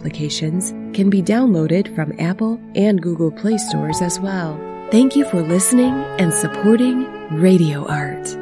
applications can be downloaded from Apple and Google Play stores as well. Thank you for listening and supporting Radio Art.